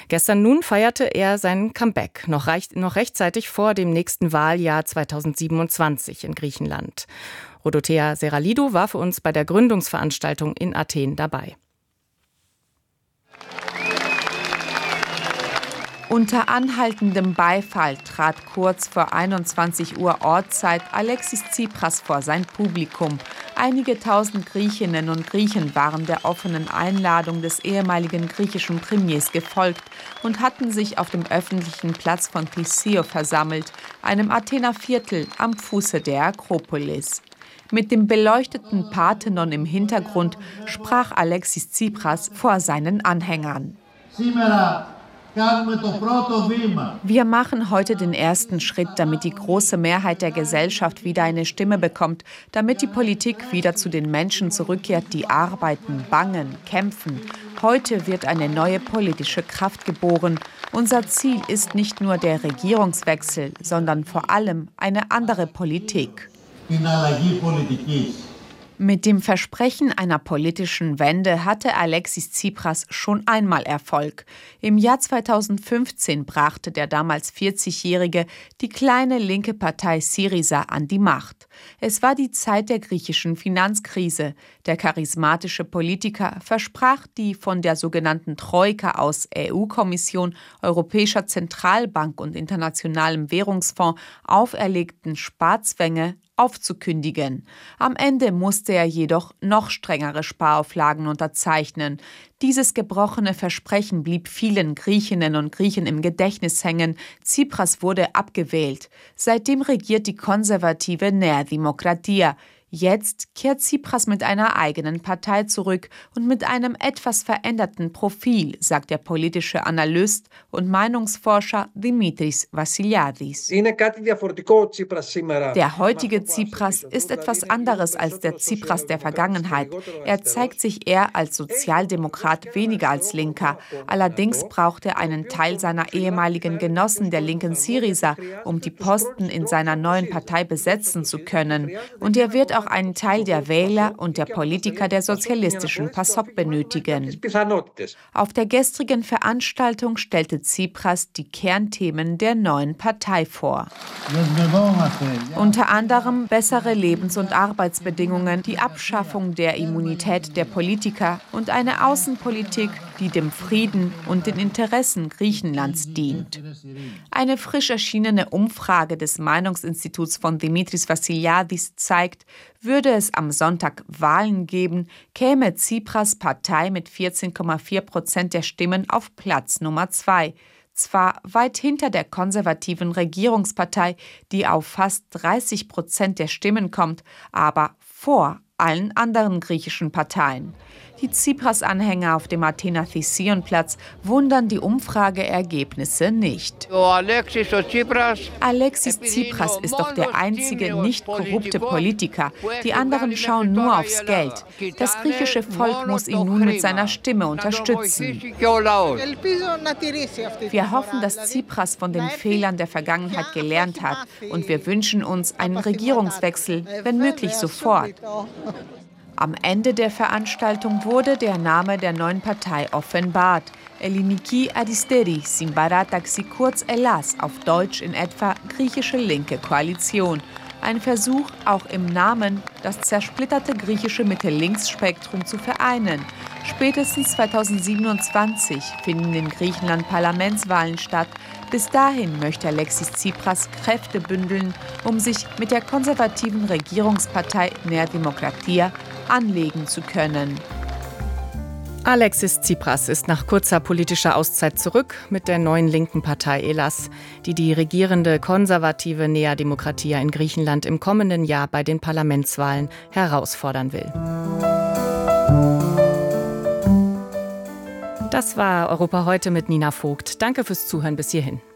Gestern nun feierte er sein Comeback, noch rechtzeitig vor dem nächsten Wahljahr 2027 in Griechenland. Rodothea Seralidou war für uns bei der Gründungsveranstaltung in Athen dabei. Unter anhaltendem Beifall trat kurz vor 21 Uhr Ortszeit Alexis Tsipras vor sein Publikum. Einige tausend Griechinnen und Griechen waren der offenen Einladung des ehemaligen griechischen Premiers gefolgt und hatten sich auf dem öffentlichen Platz von Theseo versammelt, einem Athener Viertel am Fuße der Akropolis. Mit dem beleuchteten Parthenon im Hintergrund sprach Alexis Tsipras vor seinen Anhängern. Wir machen heute den ersten Schritt, damit die große Mehrheit der Gesellschaft wieder eine Stimme bekommt, damit die Politik wieder zu den Menschen zurückkehrt, die arbeiten, bangen, kämpfen. Heute wird eine neue politische Kraft geboren. Unser Ziel ist nicht nur der Regierungswechsel, sondern vor allem eine andere Politik. Mit dem Versprechen einer politischen Wende hatte Alexis Tsipras schon einmal Erfolg. Im Jahr 2015 brachte der damals 40-Jährige die kleine linke Partei Syriza an die Macht. Es war die Zeit der griechischen Finanzkrise. Der charismatische Politiker versprach die von der sogenannten Troika aus EU-Kommission, Europäischer Zentralbank und Internationalem Währungsfonds auferlegten Sparzwänge aufzukündigen. Am Ende musste er jedoch noch strengere Sparauflagen unterzeichnen. Dieses gebrochene Versprechen blieb vielen Griechinnen und Griechen im Gedächtnis hängen. Tsipras wurde abgewählt. Seitdem regiert die konservative Nea Dimokratia. Jetzt kehrt Tsipras mit einer eigenen Partei zurück und mit einem etwas veränderten Profil, sagt der politische Analyst und Meinungsforscher Dimitris Vassiliadis. Der heutige Tsipras ist etwas anderes als der Tsipras der Vergangenheit. Er zeigt sich eher als Sozialdemokrat, weniger als Linker. Allerdings braucht er einen Teil seiner ehemaligen Genossen der linken Syriza, um die Posten in seiner neuen Partei besetzen zu können. Und er wird auch einen Teil der Wähler und der Politiker der sozialistischen PASOK benötigen. Auf der gestrigen Veranstaltung stellte Tsipras die Kernthemen der neuen Partei vor. Unter anderem bessere Lebens- und Arbeitsbedingungen, die Abschaffung der Immunität der Politiker und eine Außenpolitik, die dem Frieden und den Interessen Griechenlands dient. Eine frisch erschienene Umfrage des Meinungsinstituts von Dimitris Vassiliadis zeigt, würde es am Sonntag Wahlen geben, käme Tsipras Partei mit 14,4% der Stimmen auf Platz Nummer 2. Zwar weit hinter der konservativen Regierungspartei, die auf fast 30% der Stimmen kommt, aber vor allen anderen griechischen Parteien. Die Tsipras-Anhänger auf dem Athener Theseion-Platz wundern die Umfrageergebnisse nicht. Alexis Tsipras ist doch der einzige nicht korrupte Politiker. Die anderen schauen nur aufs Geld. Das griechische Volk muss ihn nun mit seiner Stimme unterstützen. Wir hoffen, dass Tsipras von den Fehlern der Vergangenheit gelernt hat. Und wir wünschen uns einen Regierungswechsel, wenn möglich sofort. Am Ende der Veranstaltung wurde der Name der neuen Partei offenbart. Elliniki Aristeri Symbarattaxi, kurz ELAS, auf Deutsch in etwa griechische linke Koalition. Ein Versuch, auch im Namen das zersplitterte griechische Mitte-Links-Spektrum zu vereinen. Spätestens 2027 finden in Griechenland Parlamentswahlen statt. Bis dahin möchte Alexis Tsipras Kräfte bündeln, um sich mit der konservativen Regierungspartei Nea Dimokratia anlegen zu können. Alexis Tsipras ist nach kurzer politischer Auszeit zurück mit der neuen linken Partei ELAS, die die regierende konservative Nea Dimokratia in Griechenland im kommenden Jahr bei den Parlamentswahlen herausfordern will. Das war Europa heute mit Nina Vogt. Danke fürs Zuhören bis hierhin.